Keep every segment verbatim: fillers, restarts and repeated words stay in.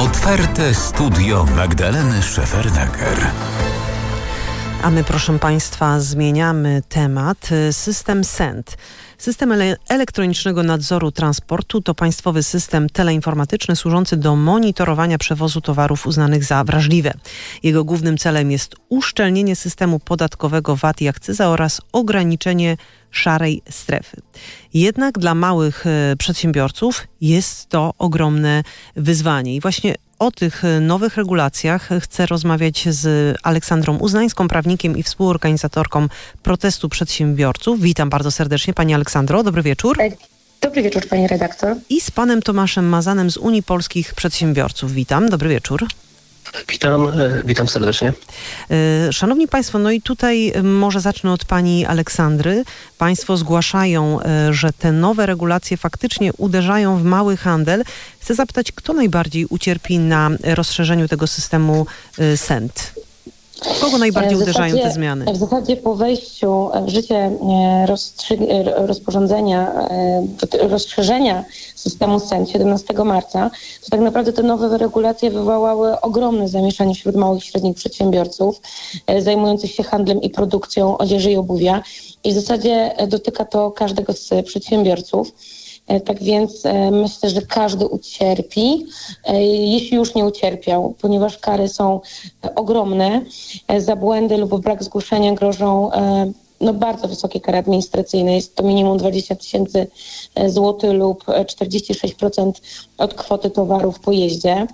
Otwarte studio Magdaleny Szefernaker. A my, proszę Państwa, zmieniamy temat. System S E N T. System ele- elektronicznego nadzoru transportu to państwowy system teleinformatyczny służący do monitorowania przewozu towarów uznanych za wrażliwe. Jego głównym celem jest uszczelnienie systemu podatkowego V A T i akcyza oraz ograniczenie szarej strefy. Jednak dla małych e, przedsiębiorców jest to ogromne wyzwanie. I właśnie o tych nowych regulacjach chcę rozmawiać z Aleksandrą Uznańską, prawnikiem i współorganizatorką protestu przedsiębiorców. Witam bardzo serdecznie Pani Aleksandro. Dobry wieczór. Dobry wieczór, Pani redaktor. I z Panem Tomaszem Mazanem z Unii Polskich Przedsiębiorców. Witam. Dobry wieczór. Witam, witam serdecznie. Szanowni Państwo, no i tutaj może zacznę od Pani Aleksandry. Państwo zgłaszają, że te nowe regulacje faktycznie uderzają w mały handel. Chcę zapytać, kto najbardziej ucierpi na rozszerzeniu tego systemu S E N T? Kogo najbardziej w uderzają zasadzie, te zmiany? W zasadzie po wejściu w życie rozstrzy- rozporządzenia, rozszerzenia systemu S E N T siedemnastego marca, to tak naprawdę te nowe regulacje wywołały ogromne zamieszanie wśród małych i średnich przedsiębiorców zajmujących się handlem i produkcją odzieży i obuwia. I w zasadzie dotyka to każdego z przedsiębiorców. Tak więc myślę, że każdy ucierpi, jeśli już nie ucierpiał, ponieważ kary są ogromne. Za błędy lub brak zgłoszenia grożą no, bardzo wysokie kary administracyjne. Jest to minimum dwadzieścia tysięcy złotych lub czterdzieści sześć procent od kwoty towaru w pojeździe.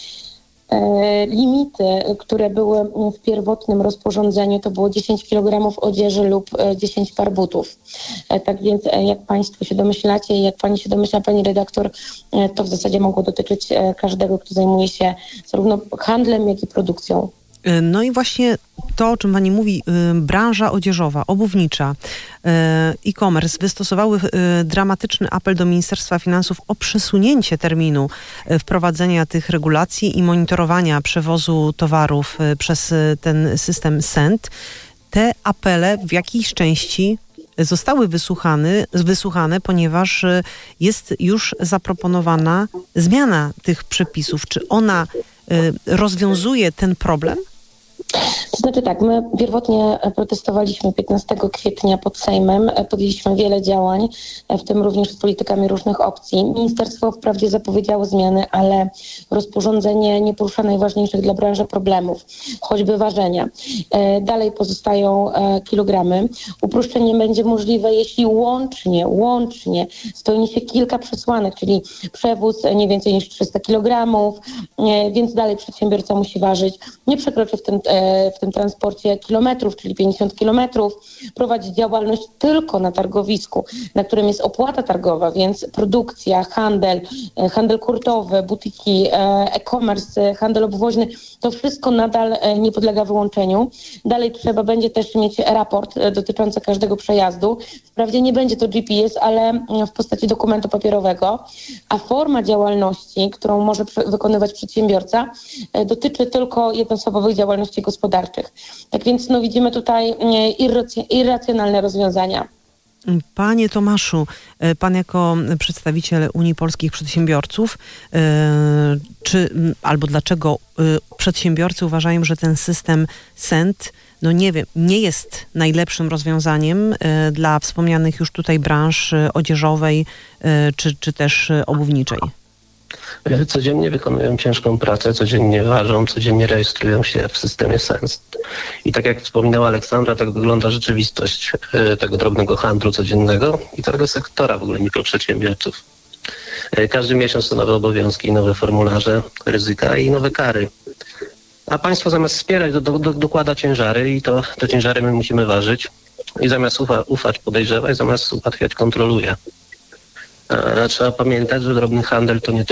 Limity, które były w pierwotnym rozporządzeniu, to było dziesięć kilogramów odzieży lub dziesięć par butów. Tak więc jak Państwo się domyślacie i jak Pani się domyśla, Pani redaktor, to w zasadzie mogło dotyczyć każdego, kto zajmuje się zarówno handlem, jak i produkcją. No i właśnie to, o czym Pani mówi, branża odzieżowa, obuwnicza, e-commerce wystosowały dramatyczny apel do Ministerstwa Finansów o przesunięcie terminu wprowadzenia tych regulacji i monitorowania przewozu towarów przez ten system S E N T. Te apele w jakiejś części zostały wysłuchane, wysłuchane, ponieważ jest już zaproponowana zmiana tych przepisów. Czy ona rozwiązuje ten problem? To znaczy tak, my pierwotnie protestowaliśmy piętnastego kwietnia pod Sejmem, podjęliśmy wiele działań, w tym również z politykami różnych opcji. Ministerstwo wprawdzie zapowiedziało zmiany, ale rozporządzenie nie porusza najważniejszych dla branży problemów, choćby ważenia. Dalej pozostają kilogramy. Uproszczenie będzie możliwe, jeśli łącznie, łącznie spełni się kilka przesłanek, czyli przewóz nie więcej niż trzysta kilogramów, więc dalej przedsiębiorca musi ważyć, nie przekroczy w tym w tym transporcie kilometrów, czyli pięćdziesiąt kilometrów, prowadzić działalność tylko na targowisku, na którym jest opłata targowa, więc produkcja, handel, handel hurtowy, butiki, e-commerce, handel obwoźny, to wszystko nadal nie podlega wyłączeniu. Dalej trzeba będzie też mieć raport dotyczący każdego przejazdu. Wprawdzie nie będzie to G P S, ale w postaci dokumentu papierowego, a forma działalności, którą może wykonywać przedsiębiorca, dotyczy tylko jednoosobowych działalności gospodarczych. Tak więc no, widzimy tutaj irracjon- irracjonalne rozwiązania. Panie Tomaszu, Pan jako przedstawiciel Unii Polskich Przedsiębiorców, czy albo dlaczego przedsiębiorcy uważają, że ten system S E N T, no nie wiem, nie jest najlepszym rozwiązaniem dla wspomnianych już tutaj branż odzieżowej czy, czy też obuwniczej? Codziennie wykonują ciężką pracę, codziennie ważą, codziennie rejestrują się w systemie S E N T. I tak jak wspominała Aleksandra, tak wygląda rzeczywistość tego drobnego handlu codziennego i całego sektora w ogóle mikroprzedsiębiorców. Każdy miesiąc to nowe obowiązki, nowe formularze, ryzyka i nowe kary. A państwo zamiast wspierać, do, do, dokłada ciężary i to te ciężary my musimy ważyć. I zamiast ufa, ufać, podejrzewać, zamiast ułatwiać, kontroluje. A trzeba pamiętać, że drobny handel to nie tylko